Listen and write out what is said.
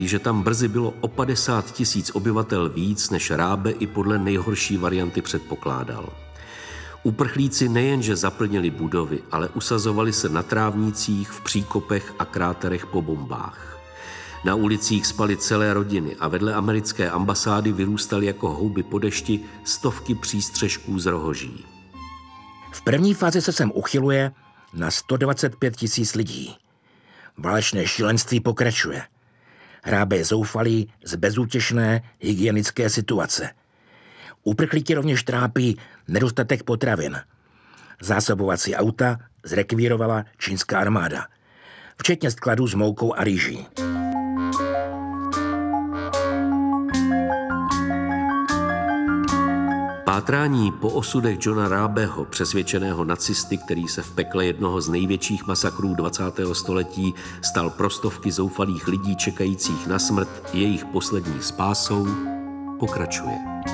že tam brzy bylo o 50 000 obyvatel víc, než Rábe i podle nejhorší varianty předpokládal. Uprchlíci nejenže zaplnili budovy, ale usazovali se na trávnících, v příkopech a kráterech po bombách. Na ulicích spaly celé rodiny a vedle americké ambasády vyrůstaly jako houby po dešti stovky přístřešků z rohoží. V první fázi se sem uchyluje na 125 000 lidí. Válečné šílenství pokračuje. Rábe je zoufalý z bezútěšné hygienické situace. Uprchlíky rovněž trápí nedostatek potravin. Zásobovací auta zrekvírovala čínská armáda, včetně skladů s moukou a rýží. Pátrání po osudech Johna Rábeho, přesvědčeného nacisty, který se v pekle jednoho z největších masakrů 20. století stal pro stovky zoufalých lidí čekajících na smrt jejich poslední spásou, pokračuje.